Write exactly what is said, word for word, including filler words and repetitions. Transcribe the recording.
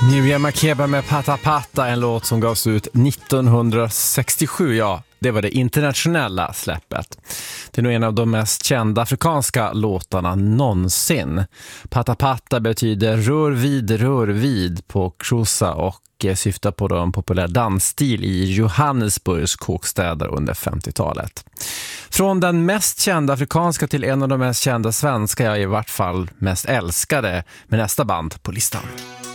Miriam Makeba med Pata Pata, en låt som gavs ut nittonhundrasextiosju, ja, det var det internationella släppet. Det är nog en av de mest kända afrikanska låtarna någonsin. Pata Pata betyder rör vid, rör vid på Xhosa och syftar på en populär dansstil i Johannesburgs kåkstäder under femtiotalet. Från den mest kända afrikanska till en av de mest kända svenska, jag i vart fall mest älskade, med nästa band på listan.